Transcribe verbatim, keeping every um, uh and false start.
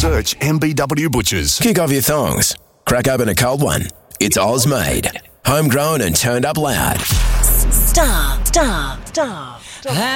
Search M B W Butchers. Kick off your thongs. Crack open a cold one. It's Oz made. Homegrown and turned up loud. Star, star, star, star.